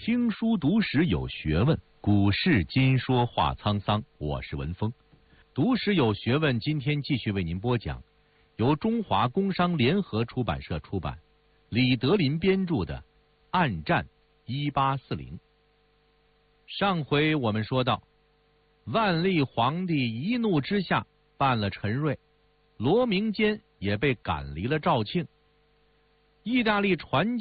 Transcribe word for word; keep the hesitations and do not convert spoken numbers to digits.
听书读史有学问，古事今说话沧桑。我是文峰，读史有学问。今天继续为您播讲由中华工商联合出版社出版、李德林编著的《暗战一八四零》。上回我们说到，万历皇帝一怒之下办了陈瑞，罗明坚也被赶离了肇庆。意大利传